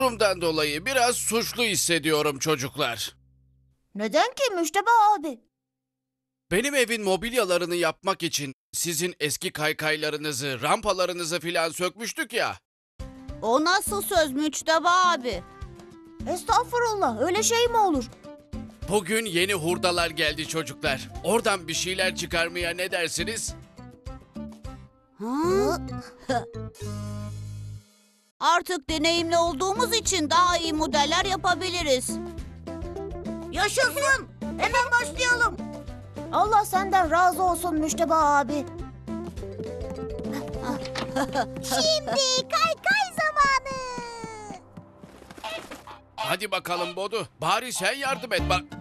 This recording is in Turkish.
Durumdan dolayı biraz suçlu hissediyorum çocuklar. Neden ki Müşteba abi? Benim evin mobilyalarını yapmak için sizin eski kaykaylarınızı, rampalarınızı filan sökmüştük ya. O nasıl söz Müçteba abi? Estağfurullah, öyle şey mi olur? Bugün yeni hurdalar geldi çocuklar. Oradan bir şeyler çıkarmaya ne dersiniz? Ha? Artık deneyimli olduğumuz için daha iyi modeller yapabiliriz. Yaşasın! Hemen başlayalım. Allah senden razı olsun Müşteba abi. Şimdi kaykay zamanı. Hadi bakalım Bodu. Bari sen yardım et bak.